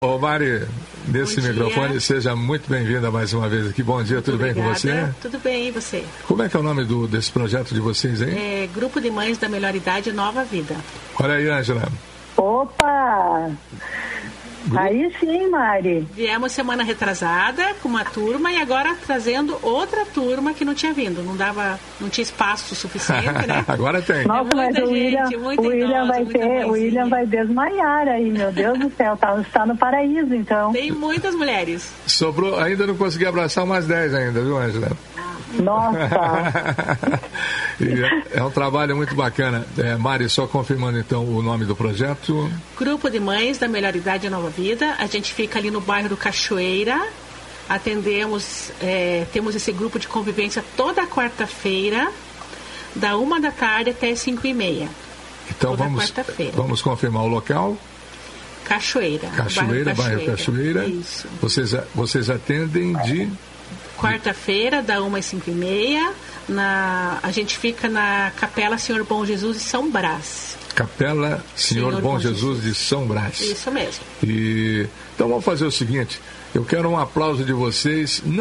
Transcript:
Ô Mari, nesse microfone, seja muito bem-vinda mais uma vez aqui. Bom dia, tudo bem com você? Tudo bem, e você? Como é que é o nome desse projeto de vocês aí? É Grupo de Mães da Melhor Idade Nova Vida. Olha aí, Ângela. Opa! Aí sim, Mari. Viemos semana retrasada com uma turma e agora trazendo outra turma que não tinha vindo. Não tinha espaço suficiente, né? Agora tem. Nossa, mas o William vai desmaiar aí, meu Deus do céu. Está no paraíso, então. Tem muitas mulheres. Sobrou, ainda não consegui abraçar umas 10 ainda, viu, Ângela? Nossa! É um trabalho muito bacana. Mari, só confirmando então o nome do projeto. Grupo de Mães da Melhor Idade Nova Vida. A gente fica ali no bairro do Cachoeira. Atendemos, temos esse grupo de convivência toda quarta-feira, da 1 da tarde até 5h30. Então vamos confirmar o local. Cachoeira. Bairro Cachoeira. Isso. Vocês atendem de... Quarta-feira, da 1 às 5h30, a gente fica na Capela Senhor Bom Jesus de São Brás. Capela Senhor Bom Jesus de São Brás. Isso mesmo. Então vamos fazer o seguinte, eu quero um aplauso de vocês.